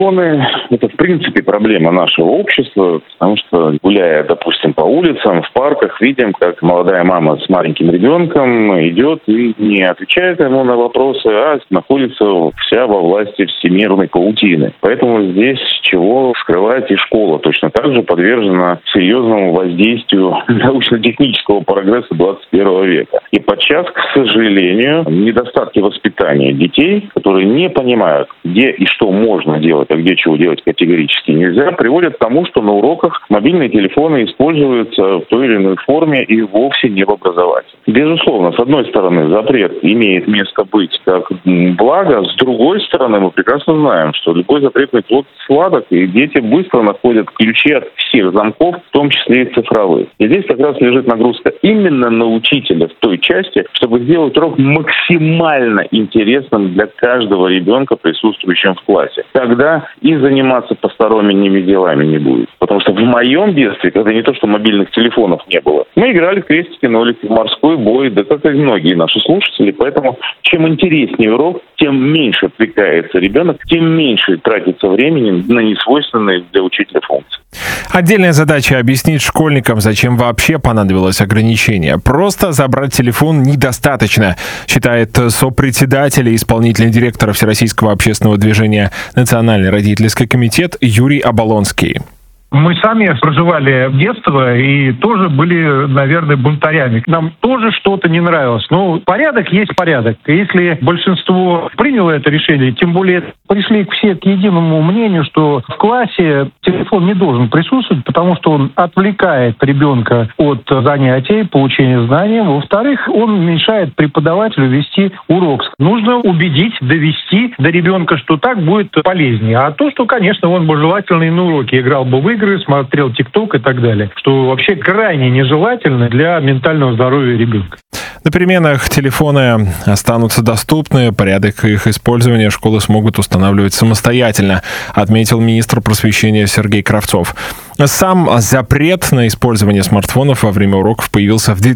Смартфоны – это, в принципе, проблема нашего общества, потому что, гуляя, допустим, по улицам, в парках, видим, как молодая мама с маленьким ребенком идет и не отвечает ему на вопросы, а находится вся во власти всемирной паутины. Поэтому здесь чего скрывать, и школа точно так же подвержена серьезному воздействию научно-технического прогресса 21 века. И подчас, к сожалению, недостатки воспитания детей, которые не понимают, где и что можно делать, а где чего делать категорически нельзя, приводят к тому, что на уроках мобильные телефоны используются в той или иной форме и вовсе не в образовании. Безусловно, с одной стороны, запрет имеет место быть как благо, с другой стороны, мы прекрасно знаем, что любой запретный плод сладок, и дети быстро находят ключи от всех замков, в том числе и цифровых. И здесь как раз лежит нагрузка именно на учителя в той части, чтобы сделать урок максимально интересным для каждого ребенка, присутствующего в классе. Тогда и заниматься посторонними делами не будет. Потому что в моем детстве, когда не то что мобильных телефонов не было, мы играли в крестики-нолики, в морской бой, да как и многие наши слушатели. Поэтому чем интереснее урок, тем меньше отвлекается ребенок, тем меньше тратится времени на несвойственные для учителя функции. Отдельная задача — объяснить школьникам, зачем вообще понадобилось ограничение. Просто забрать телефон недостаточно, считает сопредседатель и исполнительный директор Всероссийского общественного движения «Национальный родительский комитет» Юрий Оболонский. Мы сами проживали детство и тоже были, наверное, бунтарями. Нам тоже что-то не нравилось. Но порядок есть порядок. И если большинство приняло это решение, тем более пришли все к единому мнению, что в классе телефон не должен присутствовать, потому что он отвлекает ребенка от занятий, получения знаний. Во-вторых, он мешает преподавателю вести урок. Нужно убедить, довести до ребенка, что так будет полезнее. А то, что, конечно, он бы желательно и на уроке играл бы в игры, смотрел ТикТок и так далее, что вообще крайне нежелательно для ментального здоровья ребенка. На переменах телефоны останутся доступны, порядок их использования школы смогут устанавливать самостоятельно, отметил министр просвещения Сергей Кравцов. Сам запрет на использование смартфонов во время уроков появился в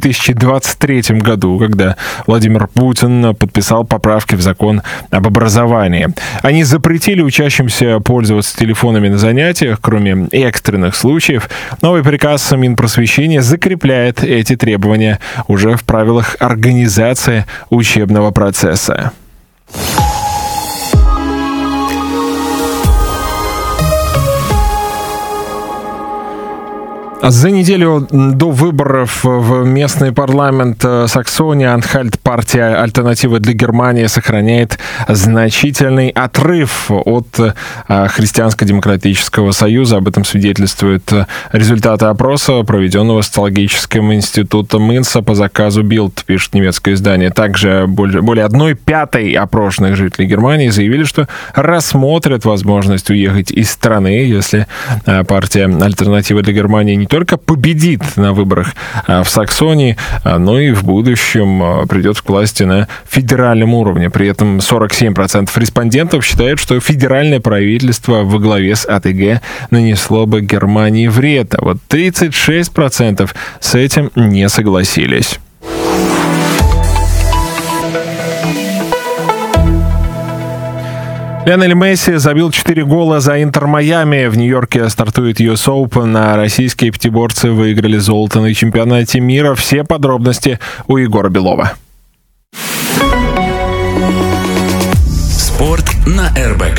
2023 году, когда Владимир Путин подписал поправки в закон об образовании. Они запретили учащимся пользоваться телефонами на занятиях, кроме экстренных случаев. Новый приказ Минпросвещения закрепляет эти требования уже в правилах организации учебного процесса. За неделю до выборов в местный парламент Саксония-Анхальт партия «Альтернатива для Германии» сохраняет значительный отрыв от Христианско-демократического союза. Об этом свидетельствуют результаты опроса, проведенного социологическим институтом Минца по заказу Bild, пишет немецкое издание. Также более 1/5 опрошенных жителей Германии заявили, что рассмотрят возможность уехать из страны, если партия «Альтернатива для Германии» не только победит на выборах в Саксонии, но и в будущем придет к власти на федеральном уровне. При этом 47% респондентов считают, что федеральное правительство во главе с АТГ нанесло бы Германии вред, а вот 36% с этим не согласились. Лионель Месси забил 4 гола за Интер Майами. В Нью-Йорке стартует US Open, а российские пятиборцы выиграли золото на чемпионате мира. Все подробности у Егора Белова. Спорт на РБК.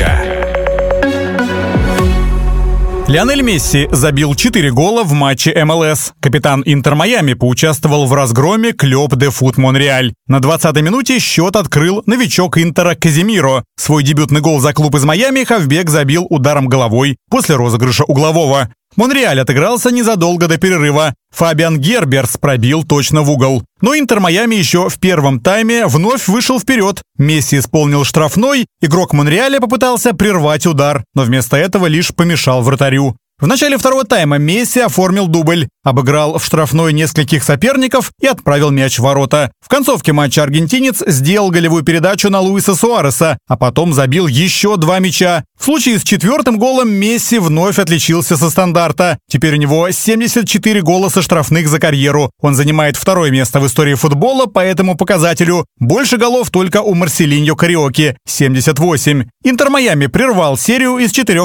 Лионель Месси забил 4 гола в матче МЛС. Капитан Интер Майами поучаствовал в разгроме Club de Foot Монреаль. На 20-й минуте счет открыл новичок Интера Казимиро. Свой дебютный гол за клуб из Майами хавбек забил ударом головой после розыгрыша углового. Монреаль отыгрался незадолго до перерыва. Фабиан Герберс пробил точно в угол. Но Интер Майами еще в первом тайме вновь вышел вперед. Месси исполнил штрафной, игрок Монреаля попытался прервать удар, но вместо этого лишь помешал вратарю. В начале второго тайма Месси оформил дубль, обыграл в штрафной нескольких соперников и отправил мяч в ворота. В концовке матча аргентинец сделал голевую передачу на Луиса Суареса, а потом забил еще 2 мяча. В случае с 4-м голом Месси вновь отличился со стандарта. Теперь у него 74 гола со штрафных за карьеру. Он занимает 2-е место в истории футбола по этому показателю. Больше голов только у Марселиньо Кариоки – 78. Интер Майами прервал серию из 4